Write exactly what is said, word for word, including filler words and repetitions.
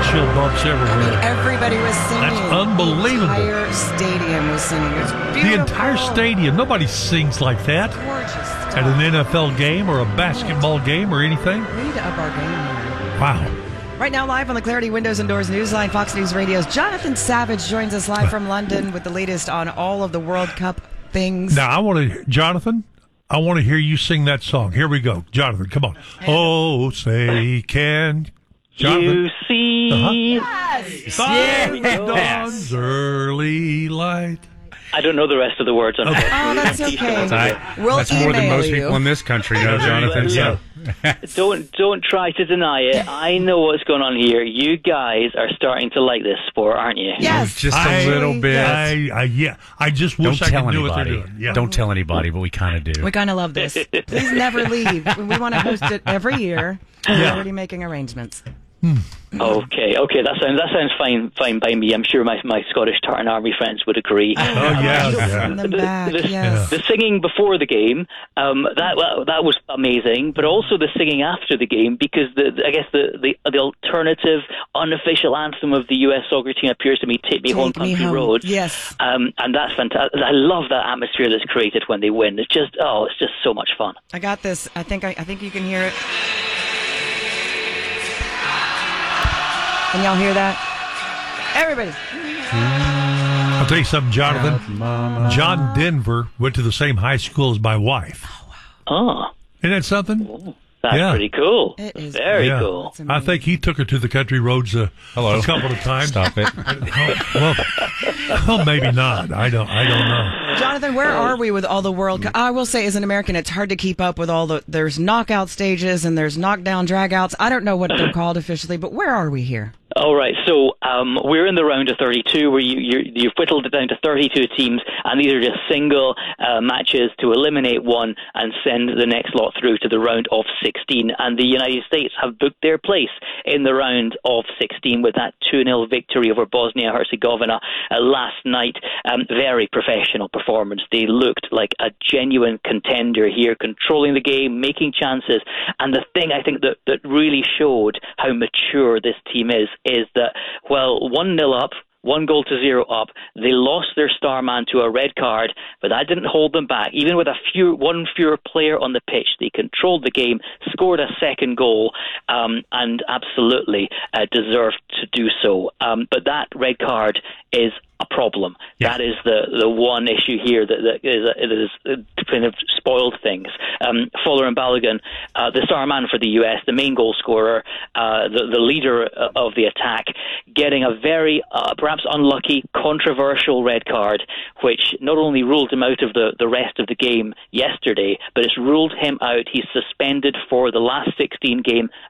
chill bumps everywhere. Everybody was singing. That's unbelievable. The entire stadium was singing. It was beautiful. The entire stadium. Nobody sings like that. Gorgeous stuff. At an N F L game or a basketball game or anything. We need to up our game here. Wow. Right now, live on the Clarity Windows and Doors Newsline, Fox News Radio's Jonathan Savage joins us live from London with the latest on all of the World Cup things. Now, I want to, Jonathan, I want to hear you sing that song. Here we go. Jonathan, come on. Oh, say can... Jonathan. You see... Uh-huh. Yes. Find Yes. dawn's early light. I don't know the rest of the words. Okay. Oh, that's okay. That- We'll that's more than email most you. people in this country know, Jonathan. So. Don't don't try to deny it. I know what's going on here. You guys are starting to like this sport, aren't you? Yes. Just a I- little bit. I, I, yeah, I just Don't wish I tell could do what they're anybody. doing. Yeah. Don't tell anybody, but we kind of do. We kind of love this. Please never leave. We want to host it every year. We're Yeah. already making arrangements. Okay, okay, that sounds that sounds fine, fine by me. I'm sure my my Scottish Tartan Army friends would agree. Oh, yeah. You'll yeah. send them back. the, Yes. the singing before the game, um, that well, that was amazing, but also the singing after the game, because the, the I guess the, the the alternative unofficial anthem of the U S soccer team appears to be "Take Me Home, Take Me Country Home. Road." Yes. um, and that's fantastic. I love that atmosphere that's created when they win. It's just oh, it's just so much fun. I got this. I think I, I think you can hear it. Can y'all hear that? Everybody. I'll tell you something, Jonathan. John Denver went to the same high school as my wife. Oh, Isn't that something? that's Yeah. pretty cool. It is Very Yeah. cool. That's I amazing. think he took her to the country roads a, Hello. a couple of times. Stop it. well, well, maybe not. I don't. I don't know. Jonathan, where are we with all the World Cup? I will say, as an American, it's hard to keep up with all the. There's knockout stages and there's knockdown dragouts. I don't know what they're called officially, but where are we here? All right, so um, we're in the round of thirty-two, where you, you're, you've whittled it down to thirty-two teams, and these are just single uh, matches to eliminate one and send the next lot through to the round of sixteen. And the United States have booked their place in the round of sixteen with that two nil victory over Bosnia-Herzegovina uh, last night. Um, very professional performance. They looked like a genuine contender here, controlling the game, making chances. And the thing I think that, that really showed how mature this team is, is that, well, one nil up, one goal to zero up, they lost their star man to a red card, but that didn't hold them back. Even with a few, one fewer player on the pitch, they controlled the game, scored a second goal, um, and absolutely uh, deserved to do so. Um, but that red card is a problem. Yeah. That is the, the one issue here that, that is, it is kind of spoiled things. Um, Fuller and Balogun, uh, the star man for the U S, the main goal scorer, uh, the, the leader of the attack, getting a very uh, perhaps unlucky, controversial red card, which not only ruled him out of the, the rest of the game yesterday, but it's ruled him out. He's suspended for the last sixteen game